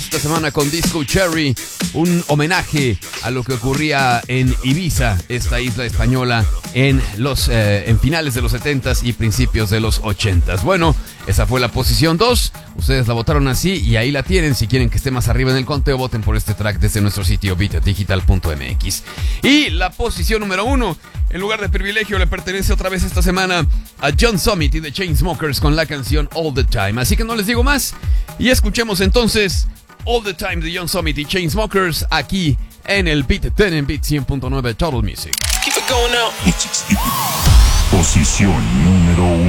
esta semana con Disco Cherry, un homenaje a lo que ocurría en Ibiza, esta isla española, en finales de los 70s y principios de los 80s. Bueno, esa fue la posición 2. Ustedes la votaron así y ahí la tienen. Si quieren que esté más arriba en el conteo, voten por este track desde nuestro sitio beatdigital.mx. Y la posición número 1, en lugar de privilegio, le pertenece otra vez esta semana a John Summit y The Chainsmokers con la canción All the Time. Así que no les digo más y escuchemos entonces All the Time de John Summit y Chainsmokers aquí en el Beat 10 en Beat 100.9 Total Music. Keep it going now. Posición número 1.